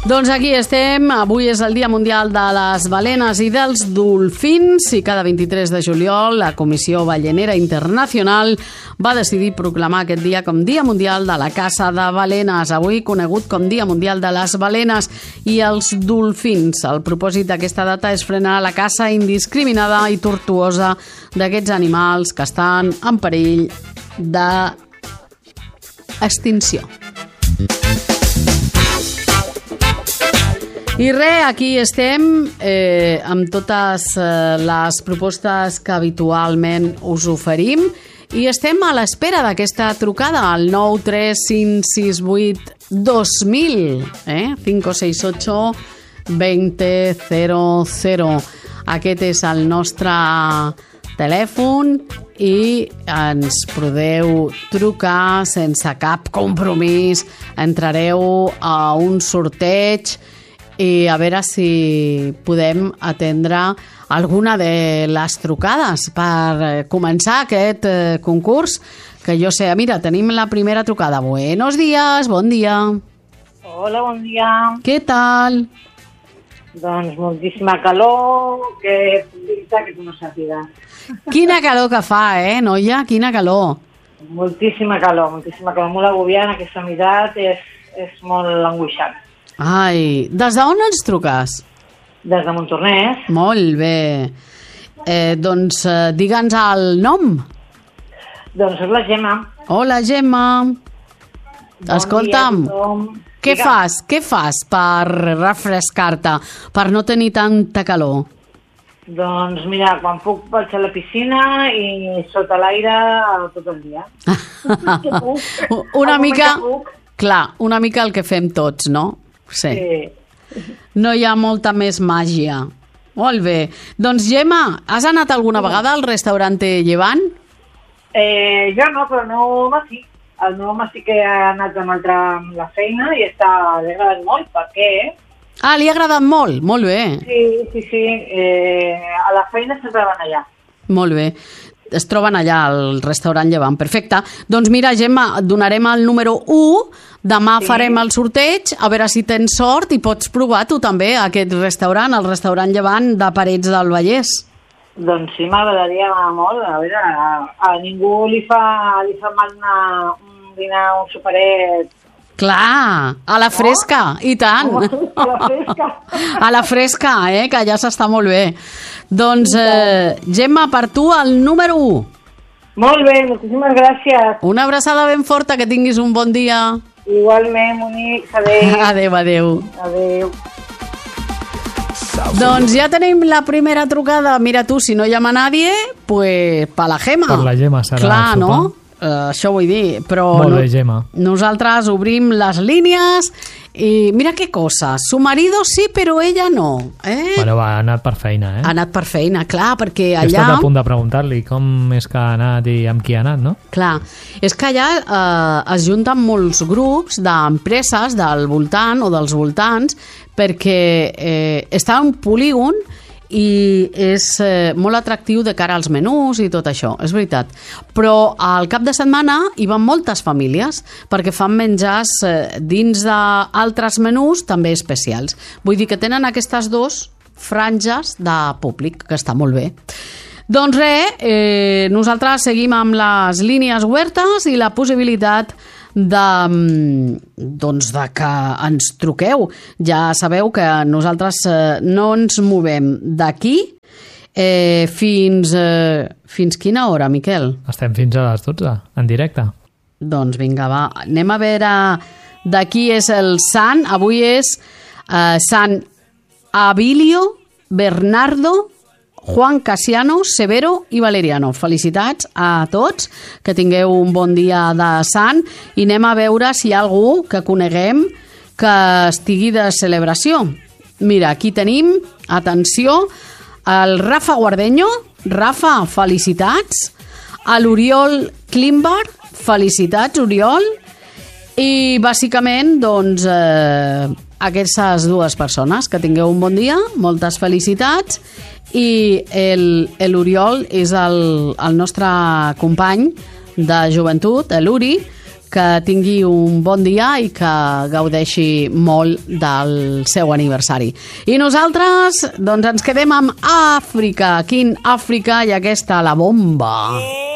Doncs aquí estem, avui és el Dia Mundial de les Balenes i dels Dolfins i cada 23 de juliol la Comissió Ballenera Internacional va decidir proclamar aquest dia com Dia Mundial de la Caça de Balenes, avui conegut com Dia Mundial de les Balenes i els Dolfins. El propòsit d'aquesta data és frenar la caça indiscriminada i tortuosa d'aquests animals que estan en perill d'extinció. I res, aquí estem amb totes les propostes que habitualment us oferim i estem a l'espera d'aquesta trucada al 93568 2000, 568 2000. Aquest és el nostre telèfon i ens podeu trucar sense cap compromís. Entrareu a un sorteig i a veure si podem atendre alguna de les trucades per començar aquest concurs, que jo sé, mira, tenim la primera trucada. Buenos días, bon dia. Hola, bon dia. Què tal? Doncs moltíssima calor, que tu no sàpigues. Quina calor que fa, noia? Quina calor. Moltíssima calor, molt agobiant. Aquesta meitat és molt angoixant. Ai, des d'on ens truques? Des de Montornès. Molt bé. Doncs digue'ns el nom. Doncs és la Gemma. Hola, Gemma. Escolta'm, què fas per refrescar-te, per no tenir tanta calor? Doncs mira, quan puc vaig a la piscina i sota l'aire tot el dia. Una mica el que fem tots, no? Sí. No hi ha molta més màgia. Molt bé. Doncs, Gemma, has anat alguna vegada al restaurante Llevant? Jo no, però el meu home sí. El meu home sí que ha anat amb la feina i li ha agradat molt. Per què? Ah, li ha agradat molt? Molt bé. Sí. A la feina sempre van allà. Molt bé. Es troben allà al restaurant Llevant. Perfecte. Doncs mira, Gemma, et donarem el número 1. Demà farem el sorteig, a veure si tens sort i pots provar tu també aquest restaurant, el restaurant Llevant de Parets del Vallès. Doncs sí, m'agradaria molt. A veure, a ningú li fa mal un dinar, un superet. Clar, a la fresca, i tant. A la fresca. A la fresca, que allà s'està molt bé. Doncs, Gemma, per tu el número 1. Molt bé, moltíssimes gràcies. Una abraçada ben forta, que tinguis un bon dia. Igualment, Monique, adéu. Adéu. Adéu. Doncs ja tenim la primera trucada. Mira tu, si no llama nadie, pues pa la Gemma. Per la Gemma serà. Clar, no? Això vull dir, però molt bé, Gemma. Nosaltres obrim les línies i mira què cosa, su marido sí, però ella no. Bueno, ha anat per feina, Ha anat per feina, clar, perquè allà... He estat a punt de preguntar-li com és que ha anat i amb qui ha anat, no? Clar, és que allà es junten molts grups d'empreses del voltant o dels voltants perquè està un polígon i és molt atractiu de cara als menús i tot això, és veritat. Però al cap de setmana hi van moltes famílies perquè fan menjars dins d'altres menús també especials. Vull dir que tenen aquestes dues franges de públic, que està molt bé. Doncs res, nosaltres seguim amb les línies obertes i la possibilitat de que ens truqueu. Ja sabeu que nosaltres no ens movem d'aquí fins quina hora, Miquel? Estem fins a les 12, en directe. Doncs vinga, va. Anem a veure de qui és el sant. Avui és Sant Abilio, Bernardo, Juan Casiano, Severo i Valeriano. Felicitats a tots, que tingueu un bon dia de sant i anem a veure si hi ha algú que coneguem que estigui de celebració. Mira, aquí tenim, atenció, el Rafa Guardeño. Rafa, felicitats. A l'Oriol Klimbar, felicitats, Oriol. I bàsicament, doncs, aquestes dues persones, que tingueu un bon dia, moltes felicitats. I l'Oriol és el nostre company de joventut, l'Uri, que tingui un bon dia i que gaudeixi molt del seu aniversari. I nosaltres, doncs, ens quedem amb Àfrica. Aquí en Àfrica hi ha aquesta La Bomba.